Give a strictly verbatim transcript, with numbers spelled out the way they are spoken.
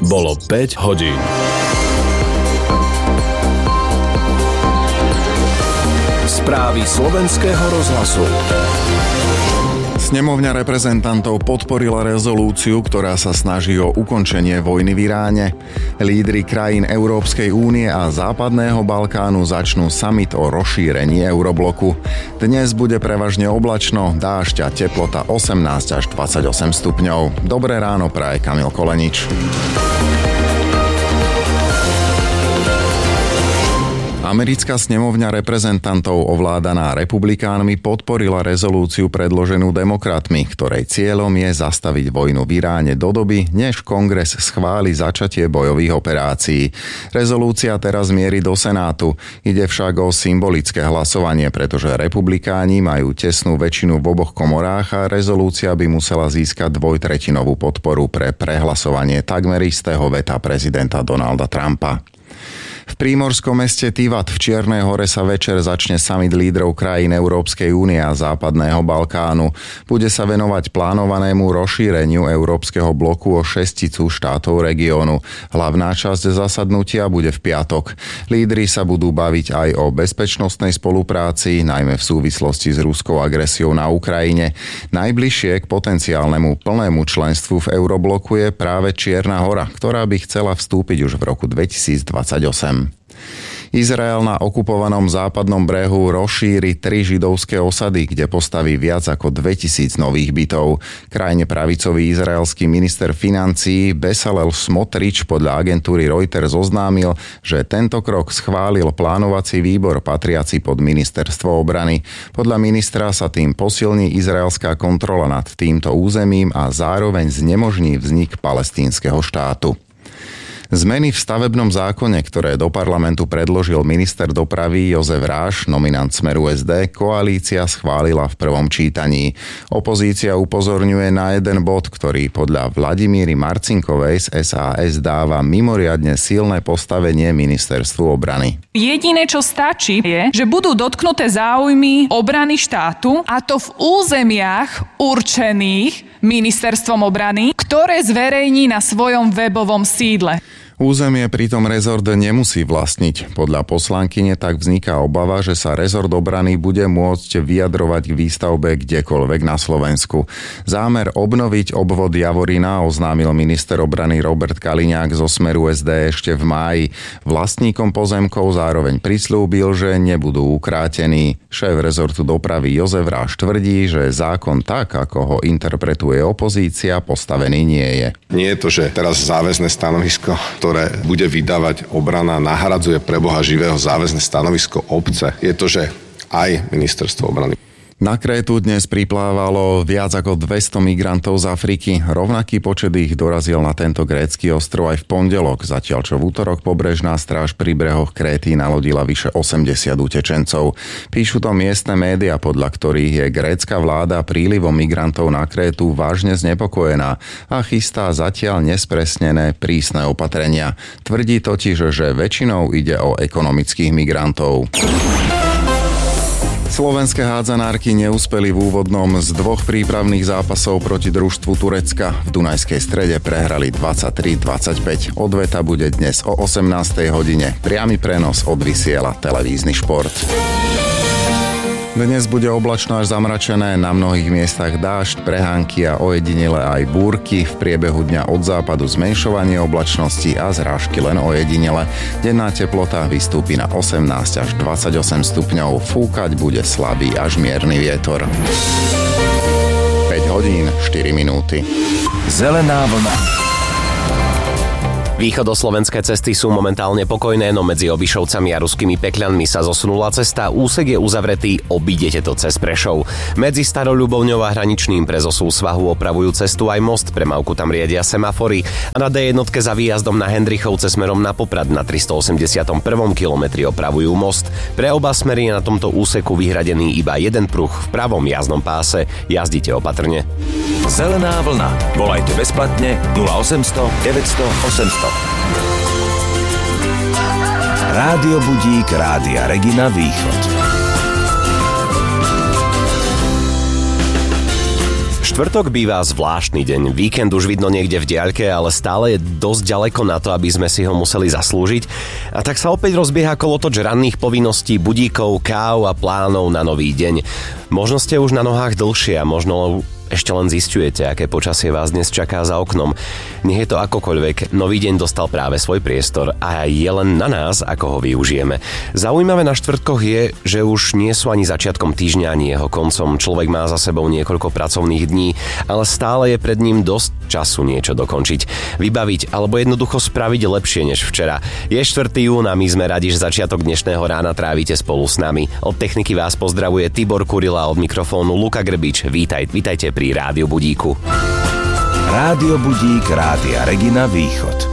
Bolo päť hodín. Správy slovenského rozhlasu. Snemovňa reprezentantov podporila rezolúciu, ktorá sa snaží o ukončenie vojny v Iráne. Lídri krajín Európskej únie a Západného Balkánu začnú summit o rozšírení Eurobloku. Dnes bude prevažne oblačno, dážď a teplota osemnásť až dvadsaťosem stupňov. Dobré ráno praje Kamil Kolenič. Americká snemovňa reprezentantov ovládaná republikánmi podporila rezolúciu predloženú demokratmi, ktorej cieľom je zastaviť vojnu v Iráne do doby, než kongres schváli začatie bojových operácií. Rezolúcia teraz mierí do Senátu. Ide však o symbolické hlasovanie, pretože republikáni majú tesnú väčšinu v oboch komorách a rezolúcia by musela získať dvojtretinovú podporu pre prehlasovanie takmer istého veta prezidenta Donalda Trumpa. V prímorskom meste Tivat v Čiernej Hore sa večer začne summit lídrov krajín Európskej únie a Západného Balkánu. Bude sa venovať plánovanému rozšíreniu Európskeho bloku o šesticu štátov regiónu. Hlavná časť zasadnutia bude v piatok. Lídri sa budú baviť aj o bezpečnostnej spolupráci, najmä v súvislosti s ruskou agresiou na Ukrajine. Najbližšie k potenciálnemu plnému členstvu v Eurobloku je práve Čierna Hora, ktorá by chcela vstúpiť už v roku dvetisícdvadsaťosem. Izrael na okupovanom západnom brehu rozšíri tri židovské osady, kde postaví viac ako dvetisíc nových bytov. Krajne pravicový izraelský minister financií Bezalel Smotrič podľa agentúry Reuters oznámil, že tento krok schválil plánovací výbor patriaci pod ministerstvo obrany. Podľa ministra sa tým posilní izraelská kontrola nad týmto územím a zároveň znemožní vznik palestínskeho štátu. Zmeny v stavebnom zákone, ktoré do parlamentu predložil minister dopravy Jozef Ráš, nominant Smeru es dé, koalícia schválila v prvom čítaní. Opozícia upozorňuje na jeden bod, ktorý podľa Vladimíry Marcinkovej z es a es dáva mimoriadne silné postavenie ministerstvu obrany. Jediné, čo stačí, je, že budú dotknuté záujmy obrany štátu, a to v územiach určených ministerstvom obrany, ktoré zverejní na svojom webovom sídle. Územie pritom rezort nemusí vlastniť. Podľa poslankyne tak vzniká obava, že sa rezort obrany bude môcť vyjadrovať k výstavbe kdekoľvek na Slovensku. Zámer obnoviť obvod Javorina oznámil minister obrany Robert Kaliňák zo Smeru es dé ešte v máji. Vlastníkom pozemkov zároveň prisľúbil, že nebudú ukrátení. Šéf rezortu dopravy Jozef Ráš tvrdí, že zákon tak, ako ho interpretuje opozícia, postavený nie je. Nie je to, že teraz záväzné stanovisko, ktoré bude vydávať obrana, nahradzuje pre Boha živého záväzné stanovisko obce. Je to, že aj ministerstvo obrany. Na Krétu dnes priplávalo viac ako dvesto migrantov z Afriky. Rovnaký počet ich dorazil na tento grécky ostrov aj v pondelok, zatiaľ čo v útorok pobrežná stráž pri brehoch Kréty nalodila vyše osemdesiat utečencov. Píšu to miestne médiá, podľa ktorých je grécka vláda prílivom migrantov na Krétu vážne znepokojená a chystá zatiaľ nespresnené prísne opatrenia. Tvrdí totiž, že väčšinou ide o ekonomických migrantov. Slovenské hádzanárky neúspeli v úvodnom z dvoch prípravných zápasov proti družstvu Turecka. V Dunajskej Strede prehrali dvadsaťtri dvadsaťpäť. Odveta bude dnes o osemnástej hodine. Priamy prenos odvysiela televízny šport. Dnes bude oblačno až zamračené, na mnohých miestach dážď, prehánky a ojedinele aj búrky. V priebehu dňa od západu zmenšovanie oblačnosti a zrážky len ojedinele. Denná teplota vystúpi na osemnásť až dvadsaťosem stupňov, fúkať bude slabý až mierny vietor. päť hodín štyri minúty. Zelená vlna. Východoslovenské cesty sú momentálne pokojné, no medzi Obišovcami a Ruskými Pekľanmi sa zosunula cesta, úsek je uzavretý, obídete to cez Prešov. Medzi Staroľubovňou a Hraničným pre zosúl svahu opravujú cestu aj most, premávku tam riedia semafory a na dé jedna za výjazdom na Hendrichovce smerom na Poprad na tristoosemdesiatom prvom kilometri opravujú most. Pre oba smery je na tomto úseku vyhradený iba jeden pruh v pravom jazdnom páse. Jazdite opatrne. Zelená vlna. Volajte bezplatne nula osemsto deväťsto osemsto. Rádio Budík Rádia Regina Východ. Štvrtok býva zvláštny deň. Víkend už vidno niekde v diaľke, ale stále je dosť ďaleko na to, aby sme si ho museli zaslúžiť. A tak sa opäť rozbieha kolotoč ranných povinností, budíkov, káv a plánov na nový deň. Možno ste už na nohách dlhšie a možno ešte len zisťujete, aké počasie vás dnes čaká za oknom. Nech je to akokoľvek, nový deň dostal práve svoj priestor a je len na nás, ako ho využijeme. Zaujímavé na štvrtkoch je, že už nie sú ani začiatkom týždňa, ani jeho koncom. Človek má za sebou niekoľko pracovných dní, ale stále je pred ním dosť času niečo dokončiť, vybaviť alebo jednoducho spraviť lepšie než včera. Je štvrtého jún a my sme radi, že začiatok dnešného rána trávite spolu s nami. Od techniky vás pozdravuje Tibor Kurila, od mikrofónu Luka Grbič. Vítaj, vítajte pri Rádiu Budíku. Rádio Budík Rádia Regina Východ.